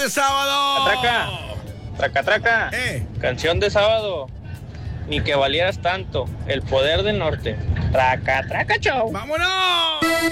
de sábado. Traca, traca, traca. Canción de sábado. Ni que valieras tanto. El poder del norte. Traca, traca, show. ¡Vámonos!